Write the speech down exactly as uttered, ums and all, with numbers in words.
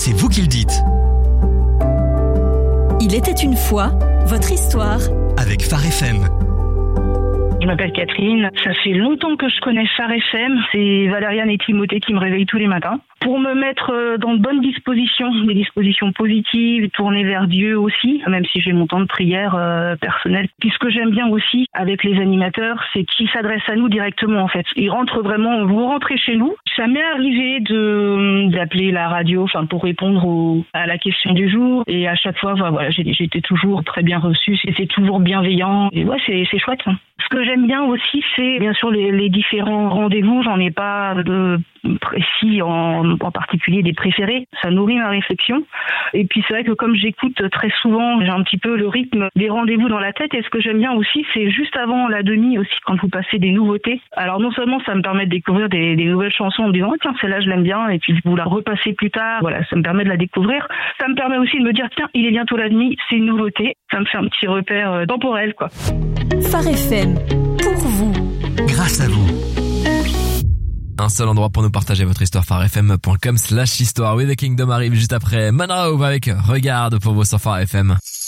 c'est vous qui le dites. Il était une fois, votre histoire. Avec Phare F M. Je m'appelle Catherine, ça fait longtemps que je connais Phare F M, c'est Valériane et Timothée qui me réveillent tous les matins. Pour me mettre dans de bonnes dispositions, des dispositions positives, tourner vers Dieu aussi, même si j'ai mon temps de prière euh, personnel. Puis ce que j'aime bien aussi avec les animateurs, c'est qu'ils s'adressent à nous directement en fait. Ils rentrent vraiment, vous rentrez chez nous. Ça m'est arrivé de d'appeler la radio, enfin pour répondre au, à la question du jour. Et à chaque fois, voilà, j'étais toujours très bien reçue, c'était toujours bienveillant. Et ouais, c'est c'est chouette. Ce que j'aime bien aussi, c'est bien sûr les, les différents rendez-vous. J'en ai pas de précis en, en particulier des préférés. Ça nourrit ma réflexion. Et puis c'est vrai que comme j'écoute très souvent, j'ai un petit peu le rythme des rendez-vous dans la tête. Et ce que j'aime bien aussi, c'est juste avant la demi aussi, quand vous passez des nouveautés. Alors non seulement ça me permet de découvrir des, des nouvelles chansons en me disant oh, tiens celle-là je l'aime bien et puis vous la repassez plus tard. Voilà, ça me permet de la découvrir. Ça me permet aussi de me dire tiens il est bientôt la demi, c'est une nouveauté. Ça me fait un petit repère euh, temporel quoi. Phare F M, pour vous. Grâce à vous. Un seul endroit pour nous partager votre histoire, pharefm point com slash histoire. Oui, The Kingdom arrive juste après. Monroe avec Regarde pour vous sur Phare F M.